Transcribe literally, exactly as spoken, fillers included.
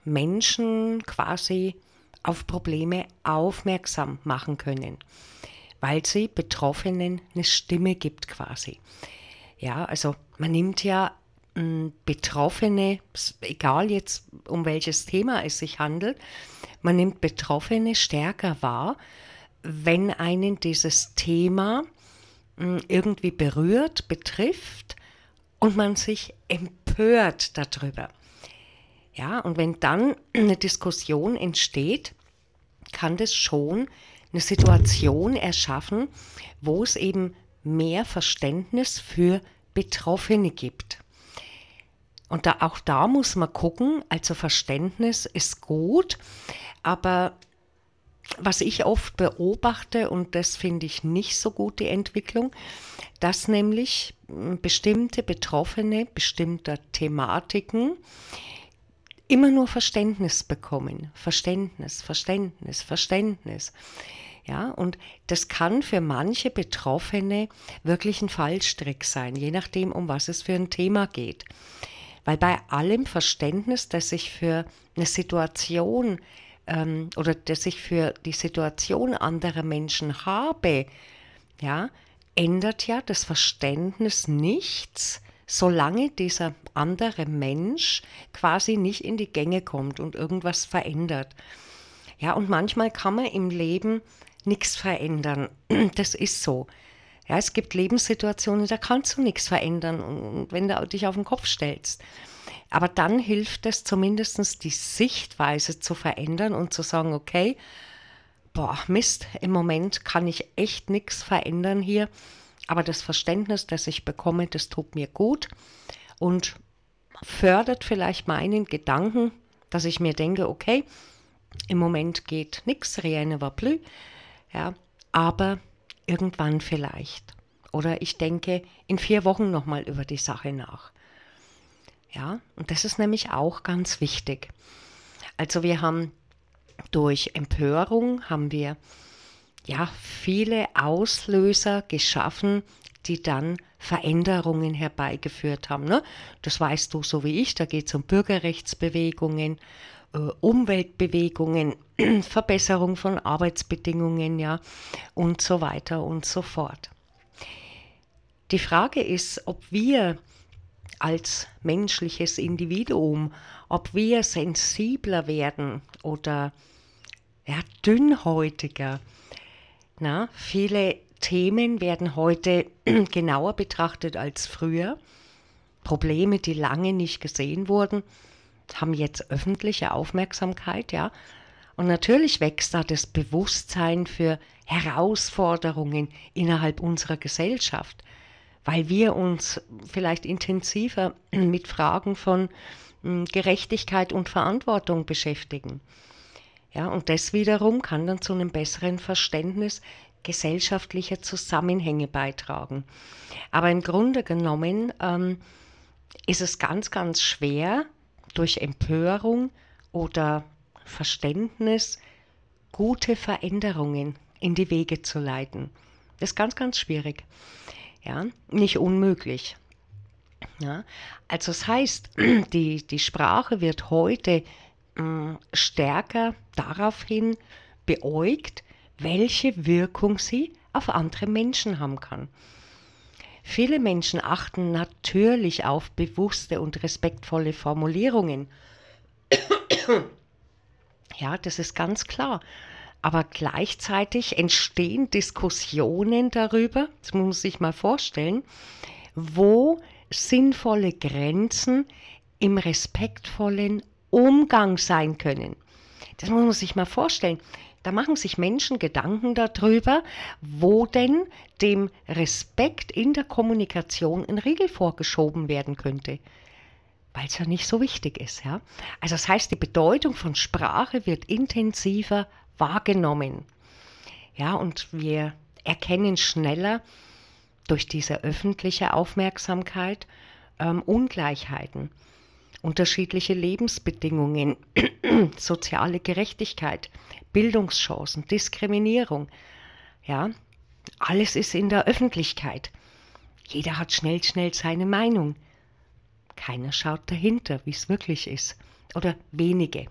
Menschen quasi auf Probleme aufmerksam machen können, weil sie Betroffenen eine Stimme gibt quasi. Ja, also man nimmt ja mh, Betroffene, egal jetzt um welches Thema es sich handelt, man nimmt Betroffene stärker wahr, wenn einen dieses Thema mh, irgendwie berührt, betrifft und man sich empört darüber. Ja, und wenn dann eine Diskussion entsteht, kann das schon eine Situation erschaffen, wo es eben mehr Verständnis für Betroffene gibt. Und da, auch da muss man gucken, also Verständnis ist gut, aber was ich oft beobachte, und das finde ich nicht so gut, die Entwicklung, dass nämlich bestimmte Betroffene bestimmter Thematiken immer nur Verständnis bekommen. Verständnis, Verständnis, Verständnis. Ja, und das kann für manche Betroffene wirklich ein Fallstrick sein, je nachdem, um was es für ein Thema geht. Weil bei allem Verständnis, das ich für eine Situation ähm, oder das ich für die Situation anderer Menschen habe, ja, ändert ja das Verständnis nichts, solange dieser andere Mensch quasi nicht in die Gänge kommt und irgendwas verändert. Ja, und manchmal kann man im Leben nichts verändern. Das ist so. Ja, es gibt Lebenssituationen, da kannst du nichts verändern, und wenn du dich auf den Kopf stellst. Aber dann hilft es zumindest, die Sichtweise zu verändern und zu sagen, okay, boah, Mist, im Moment kann ich echt nichts verändern hier, aber das Verständnis, das ich bekomme, das tut mir gut und fördert vielleicht meinen Gedanken, dass ich mir denke, okay, im Moment geht nichts, rien ne va plus, ja, aber irgendwann vielleicht. Oder ich denke in vier Wochen nochmal über die Sache nach. Ja, und das ist nämlich auch ganz wichtig. Also wir haben durch Empörung haben wir ja viele Auslöser geschaffen, die dann Veränderungen herbeigeführt haben. Ne? Das weißt du so wie ich, da geht es um Bürgerrechtsbewegungen, äh, Umweltbewegungen, Verbesserung von Arbeitsbedingungen, ja, und so weiter und so fort. Die Frage ist, ob wir als menschliches Individuum, ob wir sensibler werden oder ja, dünnhäutiger. Na, viele Themen werden heute genauer betrachtet als früher. Probleme, die lange nicht gesehen wurden, haben jetzt öffentliche Aufmerksamkeit, ja. Und natürlich wächst da das Bewusstsein für Herausforderungen innerhalb unserer Gesellschaft, weil wir uns vielleicht intensiver mit Fragen von Gerechtigkeit und Verantwortung beschäftigen. Ja, und das wiederum kann dann zu einem besseren Verständnis gesellschaftlicher Zusammenhänge beitragen. Aber im Grunde genommen ähm, ist es ganz, ganz schwer, durch Empörung oder Verständnis gute Veränderungen in die Wege zu leiten. Das ist ganz, ganz schwierig. Ja, nicht unmöglich. Ja, also das heißt, die, die Sprache wird heute mh, stärker daraufhin beäugt, welche Wirkung sie auf andere Menschen haben kann. Viele Menschen achten natürlich auf bewusste und respektvolle Formulierungen. Ja, das ist ganz klar. Aber gleichzeitig entstehen Diskussionen darüber, das muss man sich mal vorstellen, wo sinnvolle Grenzen im respektvollen Umgang sein können. Das muss man sich mal vorstellen. Da machen sich Menschen Gedanken darüber, wo denn dem Respekt in der Kommunikation ein Riegel vorgeschoben werden könnte, weil es ja nicht so wichtig ist. Ja? Also das heißt, die Bedeutung von Sprache wird intensiver wahrgenommen. Ja, und wir erkennen schneller durch diese öffentliche Aufmerksamkeit ähm, Ungleichheiten, unterschiedliche Lebensbedingungen, soziale Gerechtigkeit, Bildungschancen, Diskriminierung. Ja, alles ist in der Öffentlichkeit. Jeder hat schnell, schnell seine Meinung. Keiner schaut dahinter, wie es wirklich ist. Oder wenige,